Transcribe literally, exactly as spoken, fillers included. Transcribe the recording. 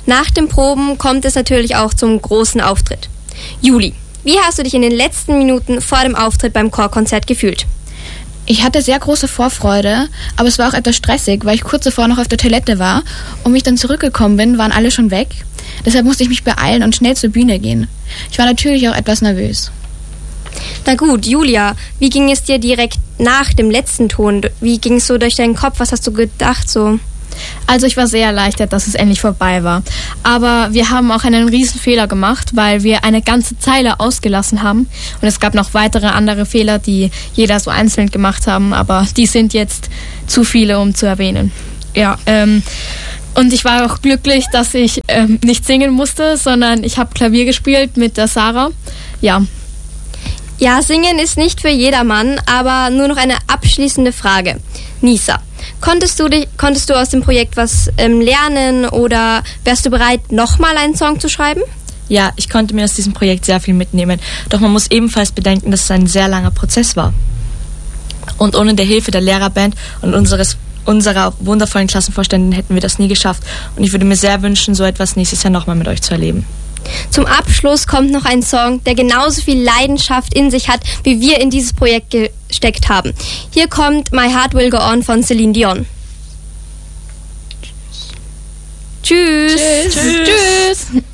Nach den Proben kommt es natürlich auch zum großen Auftritt. Juli, wie hast du dich in den letzten Minuten vor dem Auftritt beim Chorkonzert gefühlt? Ich hatte sehr große Vorfreude, aber es war auch etwas stressig, weil ich kurz davor noch auf der Toilette war und mich dann zurückgekommen bin, waren alle schon weg. Deshalb musste ich mich beeilen und schnell zur Bühne gehen. Ich war natürlich auch etwas nervös. Na gut, Julia, wie ging es dir direkt nach dem letzten Ton? Wie ging es so durch deinen Kopf? Was hast du gedacht so? Also ich war sehr erleichtert, dass es endlich vorbei war. Aber wir haben auch einen riesen Fehler gemacht, weil wir eine ganze Zeile ausgelassen haben. Und es gab noch weitere andere Fehler, die jeder so einzeln gemacht haben. Aber die sind jetzt zu viele, um zu erwähnen. Ja, ähm, und ich war auch glücklich, dass ich ähm, nicht singen musste, sondern ich habe Klavier gespielt mit der Sarah. Ja. Ja, singen ist nicht für jedermann, aber nur noch eine abschließende Frage. Nisa, konntest du, dich, konntest du aus dem Projekt was ähm, lernen oder wärst du bereit, nochmal einen Song zu schreiben? Ja, ich konnte mir aus diesem Projekt sehr viel mitnehmen. Doch man muss ebenfalls bedenken, dass es ein sehr langer Prozess war. Und ohne der Hilfe der Lehrerband und unseres, unserer wundervollen Klassenvorständin hätten wir das nie geschafft. Und ich würde mir sehr wünschen, so etwas nächstes Jahr nochmal mit euch zu erleben. Zum Abschluss kommt noch ein Song, der genauso viel Leidenschaft in sich hat, wie wir in dieses Projekt gesteckt haben. Hier kommt My Heart Will Go On von Celine Dion. Tschüss. Tschüss. Tschüss. Tschüss.